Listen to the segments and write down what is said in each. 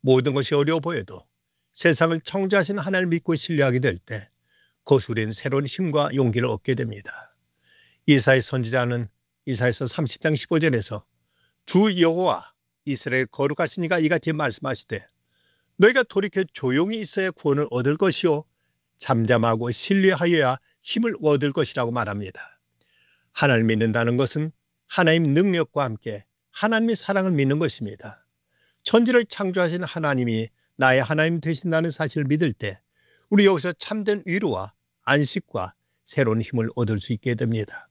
모든 것이 어려워 보여도 세상을 창조하신 하나님을 믿고 신뢰하게 될 때 그것으로 우리는 새로운 힘과 용기를 얻게 됩니다. 이사야 선지자는 이사야서 30장 15절에서 주 여호와 이스라엘 거룩하신 이가 이같이 말씀하시되 너희가 돌이켜 조용히 있어야 구원을 얻을 것이요 잠잠하고 신뢰하여야 힘을 얻을 것이라고 말합니다. 하나님을 믿는다는 것은 하나님 능력과 함께 하나님의 사랑을 믿는 것입니다. 천지를 창조하신 하나님이 나의 하나님 되신다는 사실을 믿을 때 우리 여기서 참된 위로와 안식과 새로운 힘을 얻을 수 있게 됩니다.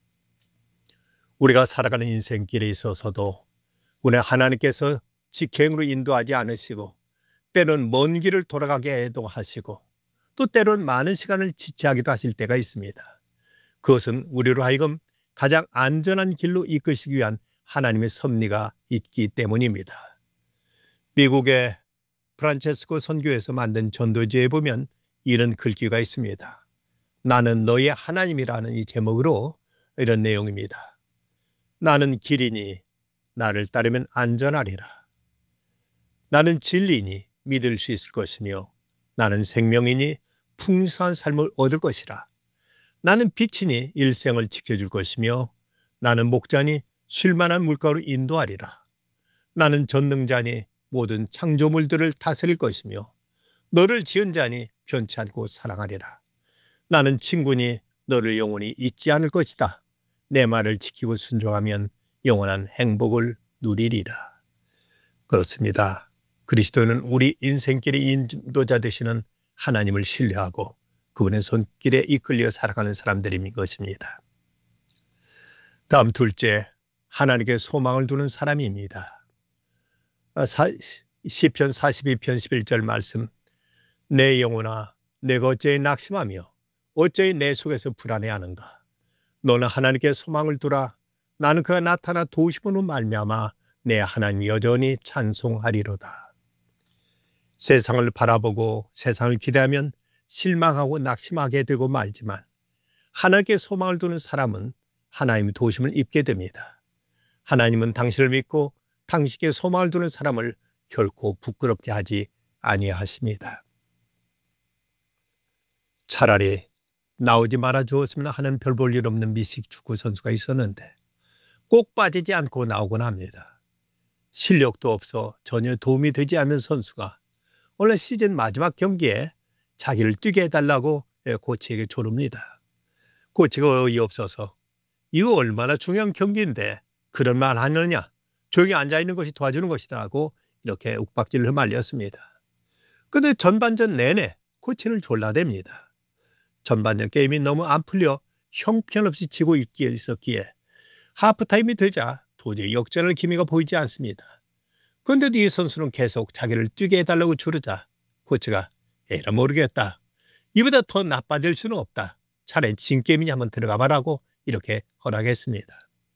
우리가 살아가는 인생길에 있어서도 우리 하나님께서 직행으로 인도하지 않으시고 때론 먼 길을 돌아가게도 하시고 또 때론 많은 시간을 지체하기도 하실 때가 있습니다. 그것은 우리로 하여금 가장 안전한 길로 이끄시기 위한 하나님의 섭리가 있기 때문입니다. 미국의 프란체스코 선교에서 만든 전도지에 보면 이런 글귀가 있습니다. 나는 너의 하나님이라는 이 제목으로 이런 내용입니다. 나는 길이니 나를 따르면 안전하리라. 나는 진리니 믿을 수 있을 것이며 나는 생명이니 풍성한 삶을 얻을 것이라. 나는 빛이니 일생을 지켜줄 것이며 나는 목자니 쉴만한 물가로 인도하리라. 나는 전능자니 모든 창조물들을 다스릴 것이며 너를 지은 자니 변치 않고 사랑하리라. 나는 친구니 너를 영원히 잊지 않을 것이다. 내 말을 지키고 순종하면 영원한 행복을 누리리라. 그렇습니다. 그리스도는 우리 인생길의 인도자 되시는 하나님을 신뢰하고 그분의 손길에 이끌려 살아가는 사람들인 것입니다. 다음 둘째, 하나님께 소망을 두는 사람입니다. 시편 42편 11절 말씀, 내 영혼아 내가 어찌 낙심하며 어찌 내 속에서 불안해하는가. 너는 하나님께 소망을 두라. 나는 그가 나타나 도우심으로 말미암아 내 하나님 여전히 찬송하리로다. 세상을 바라보고 세상을 기대하면 실망하고 낙심하게 되고 말지만 하나님께 소망을 두는 사람은 하나님의 도우심을 입게 됩니다. 하나님은 당신을 믿고 당신께 소망을 두는 사람을 결코 부끄럽게 하지 아니하십니다. 차라리 나오지 말아 주었으면 하는 별 볼 일 없는 미식 축구 선수가 있었는데 꼭 빠지지 않고 나오곤 합니다. 실력도 없어 전혀 도움이 되지 않는 선수가 원래 시즌 마지막 경기에 자기를 뛰게 해달라고 코치에게 조릅니다. 코치가 어이없어서 이거 얼마나 중요한 경기인데 그런 말 하느냐, 조용히 앉아있는 것이 도와주는 것이라고 이렇게 욱박질을 휘말렸습니다. 그런데 전반전 내내 코치를 졸라댑니다. 전반전 게임이 너무 안 풀려 형편없이 지고 있었기에 하프타임이 되자 도저히 역전할 기미가 보이지 않습니다. 그런데도 이 선수는 계속 자기를 뛰게 해달라고 조르자 코치가 에라 모르겠다. 이보다 더 나빠질 수는 없다. 차라리 진게임이냐 한번 들어가 봐라고 이렇게 허락했습니다.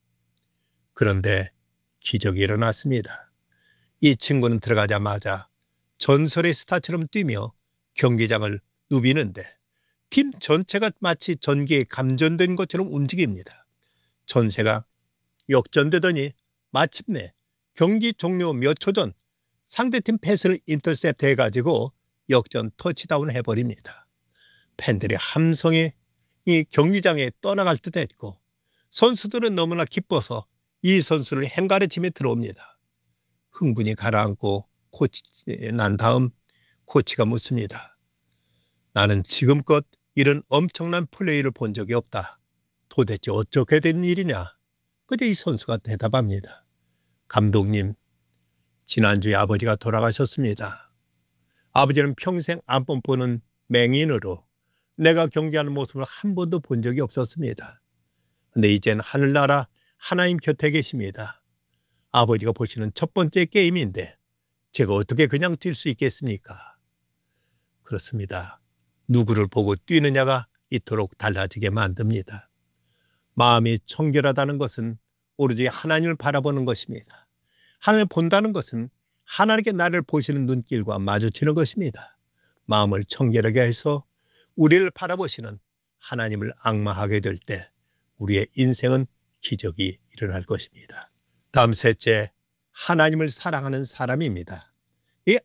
그런데 기적이 일어났습니다. 이 친구는 들어가자마자 전설의 스타처럼 뛰며 경기장을 누비는데 팀 전체가 마치 전기에 감전된 것처럼 움직입니다. 전세가 역전되더니 마침내 경기 종료 몇 초 전 상대팀 패스를 인터셉트 해가지고 역전 터치다운 해버립니다. 팬들의 함성이 이 경기장에 떠나갈 듯 했고 선수들은 너무나 기뻐서 이 선수를 행가르치며 들어옵니다. 흥분이 가라앉고 난 다음 코치가 묻습니다. 나는 지금껏 이런 엄청난 플레이를 본 적이 없다. 도대체 어떻게 된 일이냐? 그때 이 선수가 대답합니다. 감독님, 지난주에 아버지가 돌아가셨습니다. 아버지는 평생 안 뻔뻔한 맹인으로 내가 경기하는 모습을 한 번도 본 적이 없었습니다. 근데 이젠 하늘나라 하나님 곁에 계십니다. 아버지가 보시는 첫 번째 게임인데 제가 어떻게 그냥 뛸 수 있겠습니까? 그렇습니다. 누구를 보고 뛰느냐가 이토록 달라지게 만듭니다. 마음이 청결하다는 것은 오로지 하나님을 바라보는 것입니다. 하나님을 본다는 것은 하나님께 나를 보시는 눈길과 마주치는 것입니다. 마음을 청결하게 해서 우리를 바라보시는 하나님을 앙망하게 될 때 우리의 인생은 기적이 일어날 것입니다. 다음 셋째, 하나님을 사랑하는 사람입니다.